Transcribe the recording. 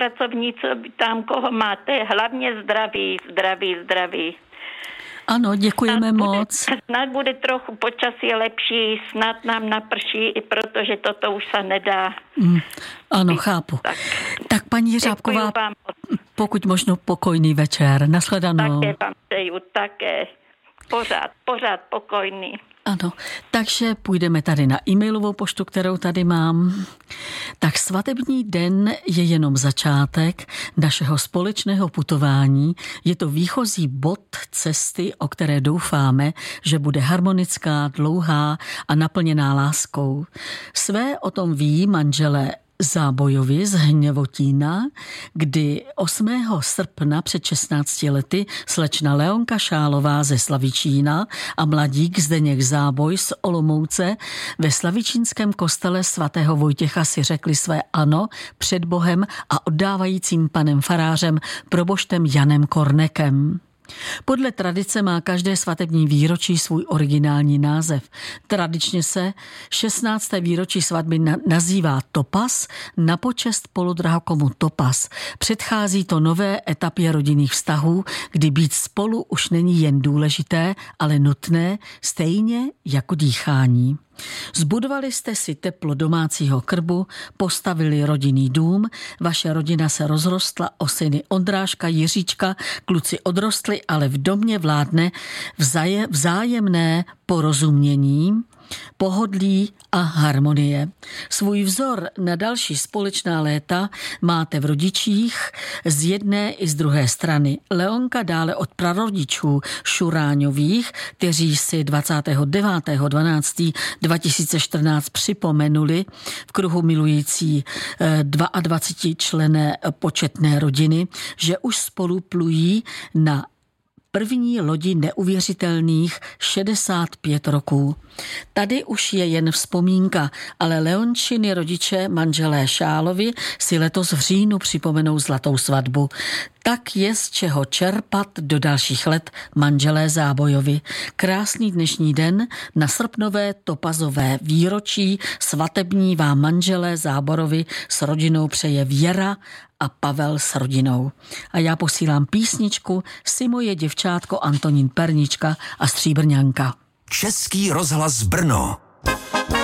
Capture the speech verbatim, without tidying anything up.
spolupracovníci, tam koho máte, hlavně zdraví, zdraví, zdraví. Ano, děkujeme snad moc. Bude, snad bude trochu počasí lepší, snad nám naprší, i protože toto už se nedá. Mm, ano, chápu. Tak, tak paní Řábková, pokud možno pokojný večer. Nashledanou. Také vám přeju, také. Pořád, pořád pokojný. Ano, takže půjdeme tady na e-mailovou poštu, kterou tady mám. Tak svatební den je jenom začátek našeho společného putování. Je to výchozí bod cesty, o které doufáme, že bude harmonická, dlouhá a naplněná láskou. Své o tom ví manželé Zábojovi z Hněvotína, kdy osmého srpna před šestnácti lety slečna Leonka Šálová ze Slavičína a mladík Zdeněk Záboj z Olomouce ve slavičínském kostele svatého Vojtěcha si řekli své ano před Bohem a oddávajícím panem farářem proboštem Janem Kornekem. Podle tradice má každé svatební výročí svůj originální název. Tradičně se šestnácté výročí svatby na- nazývá Topas na počest polodrahokomu Topas. Předchází to nové etapě rodinných vztahů, kdy být spolu už není jen důležité, ale nutné, stejně jako dýchání. Zbudovali jste si teplo domácího krbu, postavili rodinný dům, vaše rodina se rozrostla o syny Ondráška, Jiříčka, kluci odrostli, ale v domě vládne vzáje, vzájemné porozumění, pohodlí a harmonie. Svůj vzor na další společná léta máte v rodičích z jedné i z druhé strany. Leonka dále od prarodičů Šuráňových, kteří si dvacátého devátého dvanáctého dva tisíce čtrnáct připomenuli v kruhu milující dvaadvacetičlenné početné rodiny, že už spolu plují na první lodi neuvěřitelných šedesát pět roků. Tady už je jen vzpomínka, ale Leončiny rodiče manželé Šálovi si letos v říjnu připomenou zlatou svatbu. Tak je z čeho čerpat do dalších let manželé Zábojovi. Krásný dnešní den na srpnové topazové výročí svatební vám manželé Záborovi s rodinou přeje Věra a Pavel s rodinou. A já posílám písničku Si moje děvčátko Antonín Pernička a Stříbrňanka. Český rozhlas Brno.